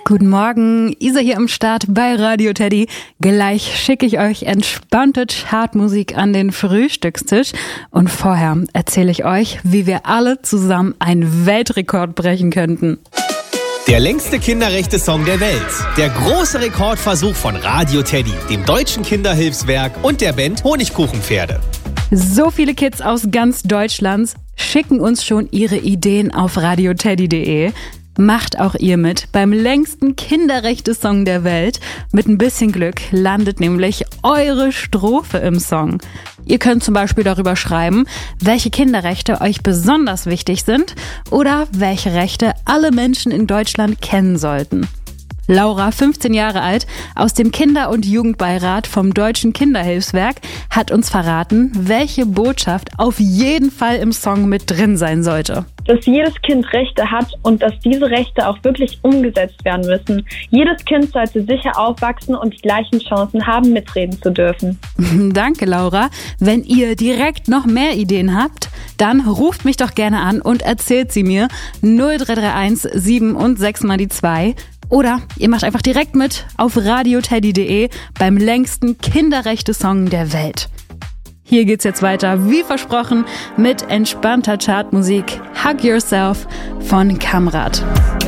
Guten Morgen, Isa hier am Start bei Radio Teddy. Gleich schicke ich euch entspannte Chartmusik an den Frühstückstisch. Und vorher erzähle ich euch, wie wir alle zusammen einen Weltrekord brechen könnten. Der längste Kinderrechte-Song der Welt. Der große Rekordversuch von Radio Teddy, dem Deutschen Kinderhilfswerk und der Band Honigkuchenpferde. So viele Kids aus ganz Deutschland schicken uns schon ihre Ideen auf radioteddy.de. Macht auch ihr mit beim längsten Kinderrechte-Song der Welt. Mit ein bisschen Glück landet nämlich eure Strophe im Song. Ihr könnt zum Beispiel darüber schreiben, welche Kinderrechte euch besonders wichtig sind oder welche Rechte alle Menschen in Deutschland kennen sollten. Laura, 15 Jahre alt, aus dem Kinder- und Jugendbeirat vom Deutschen Kinderhilfswerk, hat uns verraten, welche Botschaft auf jeden Fall im Song mit drin sein sollte. Dass jedes Kind Rechte hat und dass diese Rechte auch wirklich umgesetzt werden müssen. Jedes Kind sollte sicher aufwachsen und die gleichen Chancen haben, mitreden zu dürfen. Danke, Laura. Wenn ihr direkt noch mehr Ideen habt, dann ruft mich doch gerne an und erzählt sie mir. 0331 7 und 6 mal die 2. Oder ihr macht einfach direkt mit auf radioteddy.de beim längsten Kinderrechte-Song der Welt. Hier geht's jetzt weiter, wie versprochen, mit entspannter Chartmusik Hug Yourself von Kamrat.